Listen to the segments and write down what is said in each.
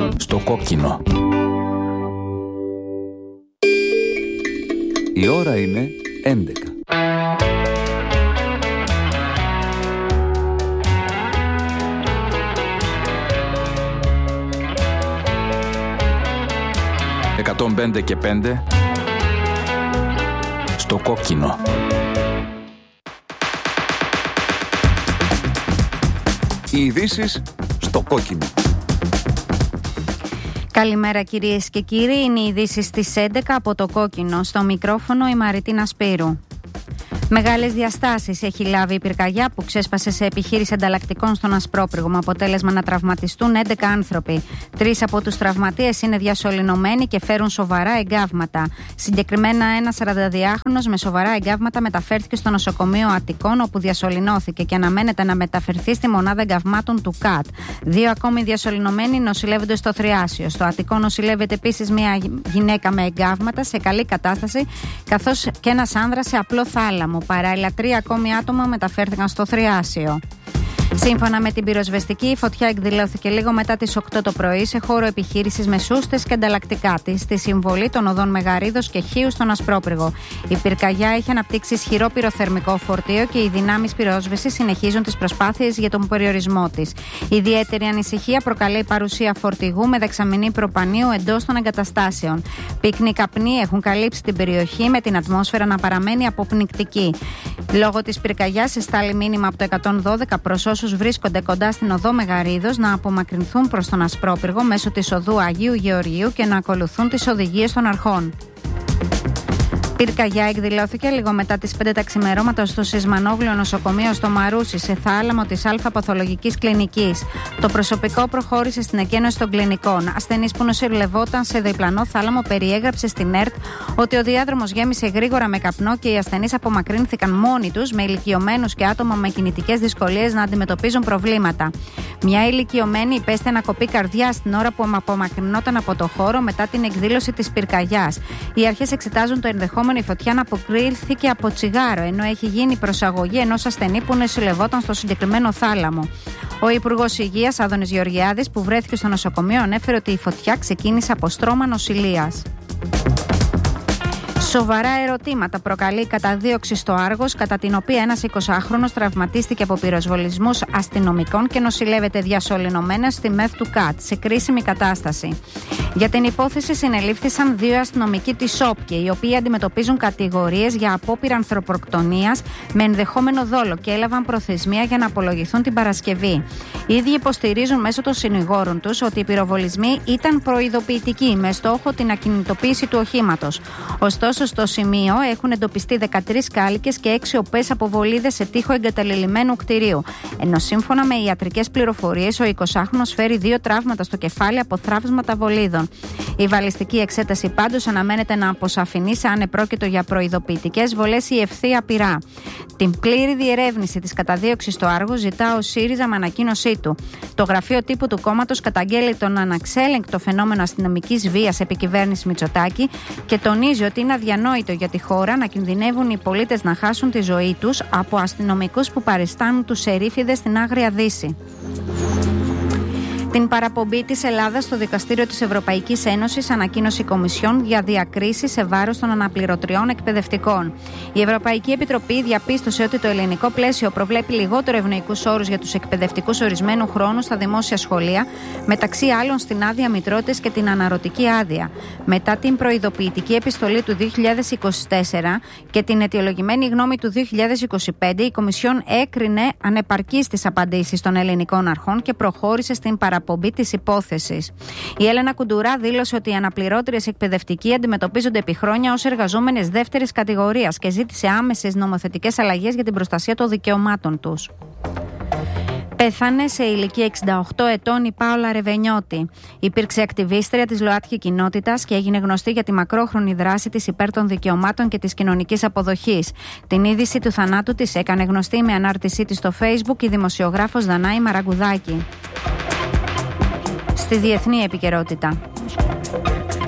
Στο κόκκινο. Η ώρα είναι 11. «105 και 5» στο κόκκινο. Οι ειδήσεις στο κόκκινο. Καλημέρα κυρίες και κύριοι, είναι οι ειδήσεις στις 11 από το κόκκινο. Στο μικρόφωνο η Μαριτίνα Σπύρου. Μεγάλες διαστάσεις έχει λάβει η πυρκαγιά που ξέσπασε σε επιχείρηση ανταλλακτικών στον Ασπρόπυργο, με αποτέλεσμα να τραυματιστούν 11 άνθρωποι. 3 από τους τραυματίες είναι διασωληνωμένοι και φέρουν σοβαρά εγκάβματα. Συγκεκριμένα, ένας 42χρονος με σοβαρά εγκάβματα μεταφέρθηκε στο νοσοκομείο Αττικών, όπου διασωληνώθηκε και αναμένεται να μεταφερθεί στη μονάδα εγκαυμάτων του ΚΑΤ. 2 ακόμη διασωληνωμένοι νοσηλεύονται στο Θριάσιο. Στο Αττικό νοσηλεύεται επίσης μια γυναίκα με εγκάβματα σε καλή κατάσταση, καθώς και ένας άνδρας σε απλό θάλαμο. Παράλληλα, 3 ακόμη άτομα μεταφέρθηκαν στο Θριάσιο. Σύμφωνα με την πυροσβεστική, η φωτιά εκδηλώθηκε λίγο μετά τις 8 το πρωί σε χώρο επιχείρησης με σούστες και ανταλλακτικά της, στη συμβολή των οδών Μεγαρίδος και Χίου στον Ασπρόπυργο. Η πυρκαγιά έχει αναπτύξει ισχυρό πυροθερμικό φορτίο και οι δυνάμεις πυρόσβεσης συνεχίζουν τις προσπάθειες για τον περιορισμό της. Ιδιαίτερη ανησυχία προκαλεί η παρουσία φορτηγού με δεξαμενή προπανίου εντός των εγκαταστάσεων. Πύκνοι καπνοί έχουν καλύψει την περιοχή, με την ατμόσφαιρα να παραμένει αποπνικτική. Λόγω της πυρκαγιάς, εστάλει μήνυμα από το 112 προς όσους βρίσκονται κοντά στην οδό Μεγαρίδος να απομακρυνθούν προς τον Ασπρόπυργο μέσω της οδού Αγίου Γεωργίου και να ακολουθούν τις οδηγίες των αρχών. Πυρκαγιά εκδηλώθηκε λίγο μετά τις 5 τα ξημερώματα στο Σισμανόγλιο νοσοκομείο στο Μαρούσι, σε θάλαμο της Α-Παθολογικής Κλινικής. Το προσωπικό προχώρησε στην εκένωση των κλινικών. Ασθενής που νοσηλευόταν σε διπλανό θάλαμο περιέγραψε στην ΕΡΤ ότι ο διάδρομος γέμισε γρήγορα με καπνό και οι ασθενείς απομακρύνθηκαν μόνοι τους, με ηλικιωμένους και άτομα με κινητικές δυσκολίες να αντιμετωπίζουν προβλήματα. Μια ηλικιωμένη υπέστη ανακοπή καρδιάς την ώρα που απομακρυνόταν από το χώρο μετά την εκδήλωση της πυρκαγιάς. Οι αρχές εξετάζουν το ενδεχόμενο η φωτιά να αποκρύθηκε από τσιγάρο, ενώ έχει γίνει προσαγωγή ενός ασθενή που νοσηλευόταν στο συγκεκριμένο θάλαμο. Ο Υπουργός Υγείας Άδωνης Γεωργιάδης, που βρέθηκε στο νοσοκομείο, ανέφερε ότι η φωτιά ξεκίνησε από στρώμα νοσηλείας. Σοβαρά ερωτήματα προκαλεί η καταδίωξη στο Άργος, κατά την οποία ένας 20χρονος τραυματίστηκε από πυροσβολισμούς αστυνομικών και νοσηλεύεται διασωληνωμένα στη ΜΕΘ του ΚΑΤ, σε κρίσιμη κατάσταση. Για την υπόθεση συνελήφθησαν 2 αστυνομικοί της ΟΠΚΕ, οι οποίοι αντιμετωπίζουν κατηγορίες για απόπειρα ανθρωποκτονίας με ενδεχόμενο δόλο και έλαβαν προθεσμία για να απολογηθούν την Παρασκευή. Οι ίδιοι υποστηρίζουν μέσω των συνηγόρων τους ότι οι πυροβολισμοί ήταν προειδοποιητικοί, με στόχο την ακινητοποίηση του οχήματος. Ωστόσο, στο σημείο έχουν εντοπιστεί 13 κάλικες και 6 οπές από βολίδες σε τοίχο εγκαταλελειμμένου κτηρίου. Ενώ σύμφωνα με ιατρικές πληροφορίες, ο 20χρονος φέρει 2 τραύματα στο κεφάλι από θραύσματα βολίδων. Η βαλιστική εξέταση πάντως αναμένεται να αποσαφηνίσει αν επρόκειτο για προειδοποιητικές βολές ή ευθεία πυρά. Την πλήρη διερεύνηση της καταδίωξης στο Άργο ζητά ο ΣΥΡΙΖΑ με ανακοίνωσή του. Το γραφείο τύπου του κόμματος καταγγέλει τον αναξέλεγκτο φαινόμενο αστυνομικής βίας επί κυβέρνηση Μητσοτάκη και τονίζει ότι είναι αδιανόητο για τη χώρα να κινδυνεύουν οι πολίτες να χάσουν τη ζωή τους από αστυνομικούς που παριστάνουν τους ερήφιδες στην Άγρια Δύση. Την παραπομπή της Ελλάδας στο Δικαστήριο της Ευρωπαϊκής Ένωσης ανακοίνωσε η Κομισιόν για διακρίσεις σε βάρος των αναπληρωτριών εκπαιδευτικών. Η Ευρωπαϊκή Επιτροπή διαπίστωσε ότι το ελληνικό πλαίσιο προβλέπει λιγότερο ευνοϊκούς όρους για τους εκπαιδευτικούς ορισμένου χρόνου στα δημόσια σχολεία, μεταξύ άλλων στην άδεια μητρότητας και την αναρωτική άδεια. Μετά την προειδοποιητική επιστολή του 2024 και την αιτιολογημένη γνώμη του 2025, η Κομισιόν έκρινε ανεπαρκείς τις απαντήσεις των ελληνικών αρχών και προχώρησε στην παραπομπή της υπόθεσης. Η Έλενα Κουντουρά δήλωσε ότι οι αναπληρώτριες εκπαιδευτικοί αντιμετωπίζονται επί χρόνια ως εργαζόμενες δεύτερης κατηγορίας και ζήτησε άμεσες νομοθετικές αλλαγές για την προστασία των δικαιωμάτων τους. Πέθανε σε ηλικία 68 ετών η Πάολα Ρεβενιώτη. Υπήρξε ακτιβίστρια της ΛΟΑΤΚΙ κοινότητας και έγινε γνωστή για τη μακρόχρονη δράση της υπέρ των δικαιωμάτων και της κοινωνικής αποδοχής. Την είδηση του θανάτου της έκανε γνωστή με ανάρτησή της στο Facebook η δημοσιογράφος Δανάη Μαραγκουδάκη. Στη διεθνή επικαιρότητα.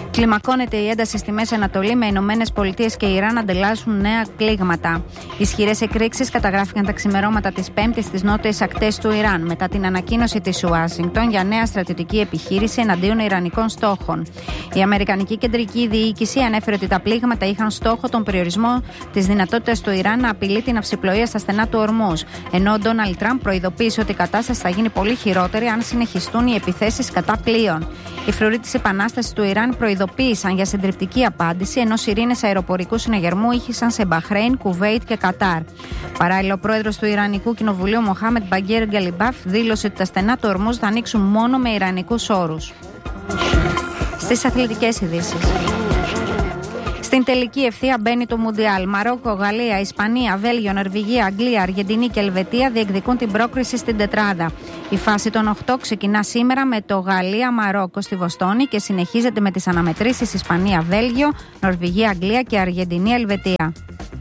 Κλιμακώνεται η ένταση στη Μέση Ανατολή, με Ηνωμένες Πολιτείες και Ιράν να ανταλλάσσουν νέα πλήγματα. Ισχυρές εκρήξεις καταγράφηκαν τα ξημερώματα της Πέμπτης στις νότιες ακτές του Ιράν, μετά την ανακοίνωση της Ουάσιγκτον για νέα στρατιωτική επιχείρηση εναντίον ιρανικών στόχων. Η Αμερικανική Κεντρική Διοίκηση ανέφερε ότι τα πλήγματα είχαν στόχο τον περιορισμό της δυνατότητας του Ιράν να απειλεί την ναυσιπλοεία στα στενά του Ορμούζ, ενώ ο Ντόναλντ Τραμπ προειδοποίησε ότι η κατάσταση θα γίνει πολύ χειρότερη αν συνεχιστούν οι επιθέσεις κατά πλοίων. Οι φρουροί της Επανάστασης του Ιράν προειδοποίησαν για συντριπτική απάντηση, ενώ σιρήνες αεροπορικού συναγερμού ήχησαν σε Μπαχρέιν, Κουβέιτ και Κατάρ. Παράλληλα, ο πρόεδρος του Ιρανικού Κοινοβουλίου, Μοχάμεντ Μπαγκέρ Γκαλιμπάφ, δήλωσε ότι τα στενά του Ορμούζ θα ανοίξουν μόνο με ιρανικούς όρους. Στις αθλητικές ειδήσεις. Στην τελική ευθεία μπαίνει το Μουντιάλ. Μαρόκο, Γαλλία, Ισπανία, Βέλγιο, Νορβηγία, Αγγλία, Αργεντινή και Ελβετία διεκδικούν την πρόκριση στην τετράδα. Η φάση των 8 ξεκινά σήμερα με το Γαλλία-Μαρόκο στη Βοστόνη και συνεχίζεται με τις αναμετρήσεις Ισπανία-Βέλγιο, Νορβηγία-Αγγλία και Αργεντινή-Ελβετία.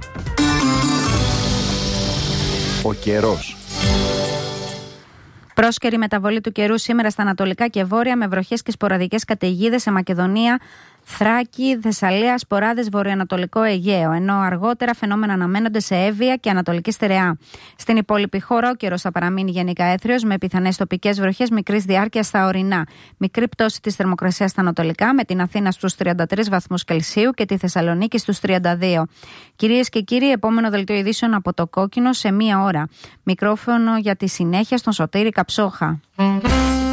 Ο καιρός. Πρόσκαιρη μεταβολή του καιρού σήμερα στα ανατολικά και βόρεια, με βροχές και σποραδικές καταιγίδες σε Μακεδονία, Θράκη, Θεσσαλία, σποράδες βορειοανατολικό Αιγαίο, ενώ αργότερα φαινόμενα αναμένονται σε Εύβοια και Ανατολική Στερεά. Στην υπόλοιπη χώρα ο καιρός θα παραμείνει γενικά έθριος, με πιθανές τοπικές βροχές μικρής διάρκειας στα ορεινά. Μικρή πτώση της θερμοκρασίας στα ανατολικά, με την Αθήνα στους 33 βαθμούς Κελσίου και τη Θεσσαλονίκη στους 32. Κυρίες και κύριοι, επόμενο δελτίο ειδήσεων από το Κόκκινο σε 1 ώρα. Μικρόφωνο για τη συνέχεια στον Σωτήρη Καψόχα.